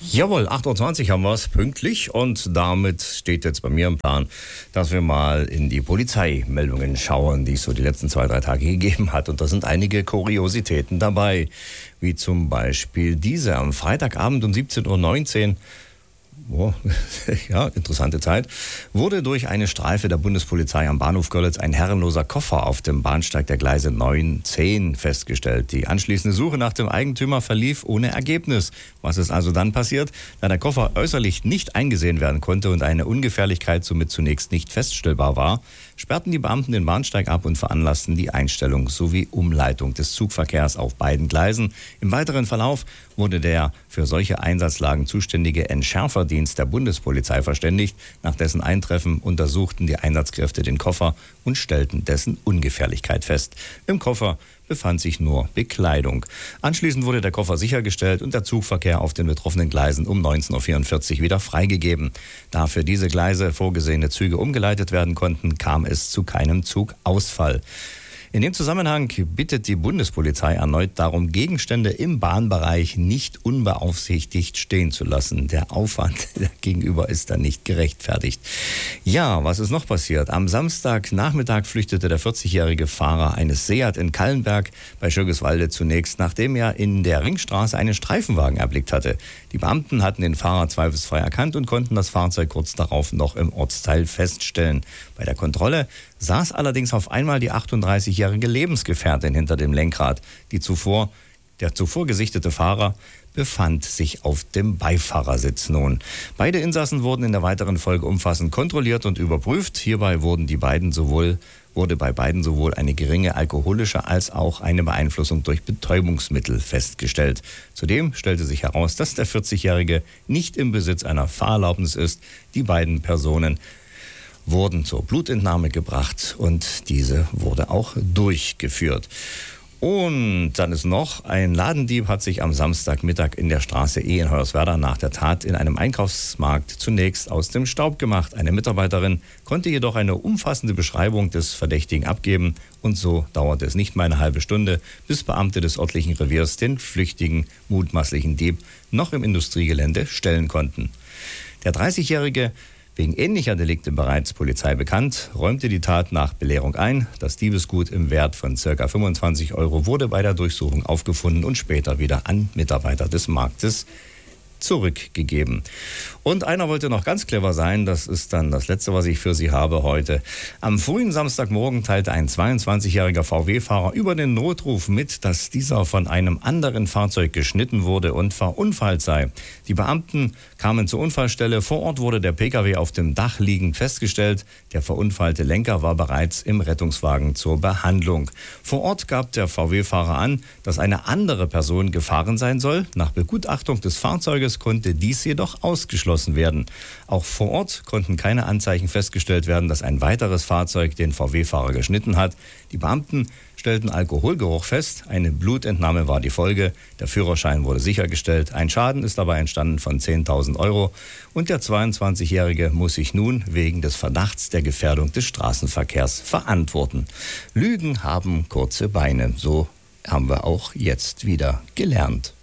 Jawohl, 8.20 Uhr haben wir es pünktlich und damit steht jetzt bei mir im Plan, dass wir mal in die Polizeimeldungen schauen, die es so die letzten 2-3 Tage gegeben hat. Und da sind einige Kuriositäten dabei, wie zum Beispiel diese am Freitagabend um 17.19 Uhr. Oh, ja, interessante Zeit, wurde durch eine Streife der Bundespolizei am Bahnhof Görlitz ein herrenloser Koffer auf dem Bahnsteig der Gleise 9, 10 festgestellt. Die anschließende Suche nach dem Eigentümer verlief ohne Ergebnis. Was ist also dann passiert? Da der Koffer äußerlich nicht eingesehen werden konnte und eine Ungefährlichkeit somit zunächst nicht feststellbar war, sperrten die Beamten den Bahnsteig ab und veranlassten die Einstellung sowie Umleitung des Zugverkehrs auf beiden Gleisen. Im weiteren Verlauf wurde der für solche Einsatzlagen zuständige Entschärferdienst der Bundespolizei verständigt. Nach dessen Eintreffen untersuchten die Einsatzkräfte den Koffer und stellten dessen Ungefährlichkeit fest. Im Koffer befand sich nur Bekleidung. Anschließend wurde der Koffer sichergestellt und der Zugverkehr auf den betroffenen Gleisen um 19.44 Uhr wieder freigegeben. Da für diese Gleise vorgesehene Züge umgeleitet werden konnten, kam es zu keinem Zugausfall. In dem Zusammenhang bittet die Bundespolizei erneut darum, Gegenstände im Bahnbereich nicht unbeaufsichtigt stehen zu lassen. Der Aufwand gegenüber ist dann nicht gerechtfertigt. Ja, was ist noch passiert? Am Samstagnachmittag flüchtete der 40-jährige Fahrer eines Seat in Kallenberg bei Schögeswalde zunächst, nachdem er in der Ringstraße einen Streifenwagen erblickt hatte. Die Beamten hatten den Fahrer zweifelsfrei erkannt und konnten das Fahrzeug kurz darauf noch im Ortsteil feststellen. Bei der Kontrolle saß allerdings auf einmal die 38-jährige Lebensgefährtin hinter dem Lenkrad. Der zuvor gesichtete Fahrer befand sich auf dem Beifahrersitz nun. Beide Insassen wurden in der weiteren Folge umfassend kontrolliert und überprüft. Hierbei wurde bei beiden sowohl eine geringe alkoholische als auch eine Beeinflussung durch Betäubungsmittel festgestellt. Zudem stellte sich heraus, dass der 40-Jährige nicht im Besitz einer Fahrerlaubnis ist. Die beiden Personen wurden zur Blutentnahme gebracht und diese wurde auch durchgeführt. Und dann ist noch, ein Ladendieb hat sich am Samstagmittag in der Straße E in Hoyerswerda nach der Tat in einem Einkaufsmarkt zunächst aus dem Staub gemacht. Eine Mitarbeiterin konnte jedoch eine umfassende Beschreibung des Verdächtigen abgeben und so dauerte es nicht mal eine halbe Stunde, bis Beamte des örtlichen Reviers den flüchtigen, mutmaßlichen Dieb noch im Industriegelände stellen konnten. Der 30-Jährige, wegen ähnlicher Delikte bereits Polizei bekannt, räumte die Tat nach Belehrung ein. Das Diebesgut im Wert von ca. 25 Euro wurde bei der Durchsuchung aufgefunden und später wieder an Mitarbeiter des Marktes zurückgegeben. Und einer wollte noch ganz clever sein, das ist dann das Letzte, was ich für Sie habe heute. Am frühen Samstagmorgen teilte ein 22-jähriger VW-Fahrer über den Notruf mit, dass dieser von einem anderen Fahrzeug geschnitten wurde und verunfallt sei. Die Beamten kamen zur Unfallstelle. Vor Ort wurde der Pkw auf dem Dach liegend festgestellt. Der verunfallte Lenker war bereits im Rettungswagen zur Behandlung. Vor Ort gab der VW-Fahrer an, dass eine andere Person gefahren sein soll. Nach Begutachtung des Fahrzeuges konnte dies jedoch ausgeschlossen werden. Auch vor Ort konnten keine Anzeichen festgestellt werden, dass ein weiteres Fahrzeug den VW-Fahrer geschnitten hat. Die Beamten stellten Alkoholgeruch fest. Eine Blutentnahme war die Folge. Der Führerschein wurde sichergestellt. Ein Schaden ist dabei entstanden von 10.000 Euro. Und der 22-Jährige muss sich nun wegen des Verdachts der Gefährdung des Straßenverkehrs verantworten. Lügen haben kurze Beine. So haben wir auch jetzt wieder gelernt.